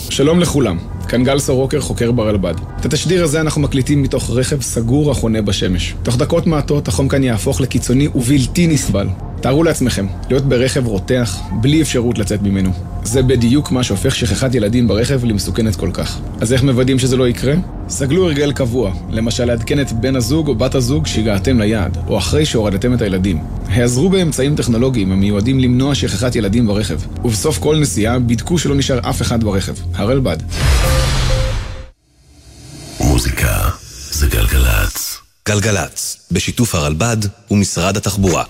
שלום לכולם, כאן גל סורוקר, חוקר ברלב"ד. את התשדיר הזה אנחנו מקליטים מתוך רכב סגור החונה בשמש. תוך דקות מעטות החום כאן יהפוך לקיצוני ובלתי נסבל. תארו לעצמכם, להיות ברכב רותח, בלי אפשרות לצאת ממנו. זה בדיוק מה שהופך שכחת ילדים ברכב למסוכנת כל כך. אז איך מוודאים שזה לא יקרה? סגלו הרגל קבוע, למשל לעדכן את בן הזוג או בת הזוג שהגעתם ליעד, או אחרי שהורדתם את הילדים. העזרו באמצעים טכנולוגיים המיועדים למנוע שכחת ילדים ברכב. ובסוף כל נסיעה בדקו שלא נשאר אף אחד ברכב. הרלב"ד. מוזיקה זה גלגלץ. גלגלץ, בשיתוף הרלב"ד ומשרד התחבורה.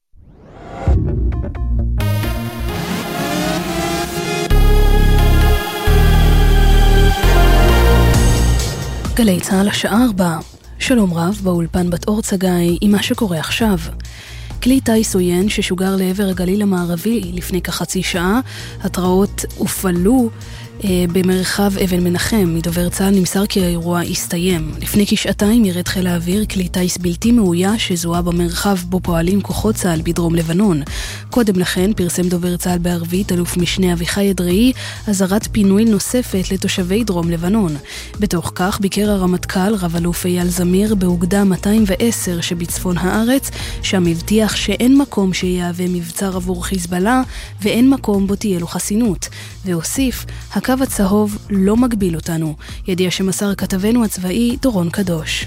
גלי צהל השעה 4. שלום רב, באולפן בת אור צגאי עם מה שקורה עכשיו. כלי טייס עוין ששוגר לעבר הגליל המערבי לפני כחצי שעה, התראות הופעלו במרחב אבן מנחם. מדובר צה"ל נמסר כי האירוע הסתיים. לפני כשעתיים ירד חיל האוויר כלי טייס בלתי מאויש שזוהה במרחב בו פועלים כוחות צה"ל בדרום לבנון. קודם לכן פרסם דובר צה"ל בערבית אלוף משנה אביחי אדרעי אזהרת פינוי נוספת לתושבי דרום לבנון. בתוך כך ביקר הרמטכ"ל רב אלוף אייל זמיר באוגדה 210 שבצפון הארץ, שם הבטיח שאין מקום שיהווה מבצר עבור חיזבאללה ואין מקום בו תהיה לו חסינות. והוסיף, הקו הצהוב לא מגביל אותנו, ידיע שמסר כתבנו הצבאי דורון קדוש.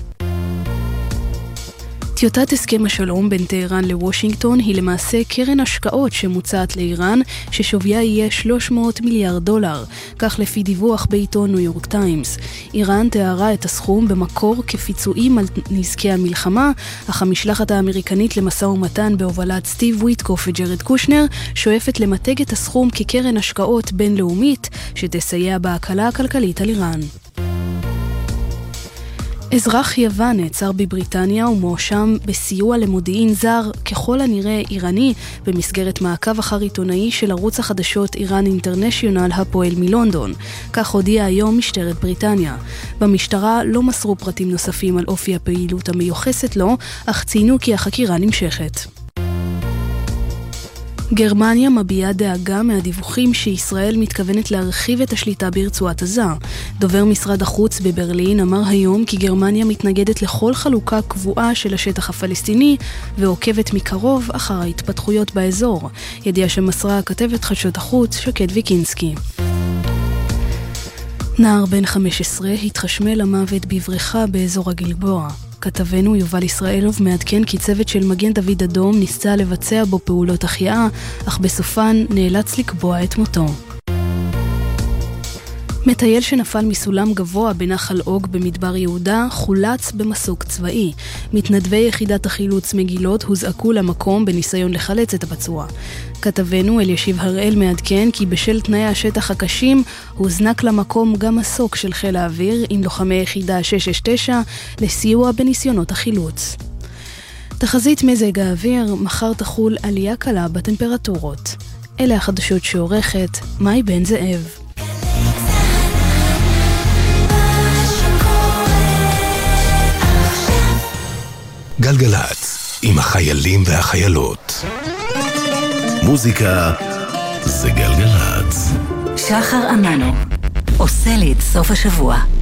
טיוטת הסכם השלום בין טהרן לוושינגטון היא למעשה קרן השקעות שמוצעת לאיראן, ששוויה יהיה $300 מיליארד, כך לפי דיווח בעיתון ניו יורק טיימס. איראן תיארה את הסכום במקור כפיצויים על נזקי המלחמה, אך המשלחת האמריקנית למשא ומתן בהובלת סטיב וויטקוף וג'רד קושנר שואפת למתג את הסכום כקרן השקעות בינלאומית שתסייע בהקלה הכלכלית על איראן. אזרח יוון נעצר בבריטניה ומואשם בסיוע למודיעין זר, ככל הנראה איראני, במסגרת מעקב אחר עיתונאי של ערוץ החדשות איראן אינטרנשיונל הפועל מלונדון. כך הודיעה היום משטרת בריטניה. במשטרה לא מסרו פרטים נוספים על אופי הפעילות המיוחסת לו, אך ציינו כי החקירה נמשכת. גרמניה מביעה דאגה מהדיווחים שישראל מתכוונת להרחיב את השליטה ברצועת עזה. דובר משרד החוץ בברלין אמר היום כי גרמניה מתנגדת לכל חלוקה קבועה של השטח הפלסטיני ועוקבת מקרוב אחר ההתפתחויות באזור. ידיעה שמסרה כתבת חדשות החוץ שקד ויקינסקי. נער בן 15 התחשמל למוות בבריכה באזור הגלבוע. כתבנו יובל ישראלוב מעדכן כי צוות של מגן דוד אדום ניסה לבצע בו פעולות החייאה, אך בסופן נאלץ לקבוע את מותו. מטייל שנפל מסולם גבוה בנחל אוג במדבר יהודה חולץ במסוק צבאי. מתנדבי יחידת החילוץ מגילות הוזעקו למקום בניסיון לחלץ את הפצוע. כתבנו אלישיב הראל מעדכן כי בשל תנאי השטח הקשים הוזנק למקום גם מסוק של חיל האוויר עם לוחמי יחידה 669 לסיוע בניסיונות החילוץ. תחזית מזג האוויר, מחר תחול עלייה קלה בטמפרטורות. אלה החדשות שעורכת מאי בן זאב. גלגלץ, עם החיילים והחיילות. מוזיקה זה גלגלץ. שחר אמנו עושה לי את סוף השבוע.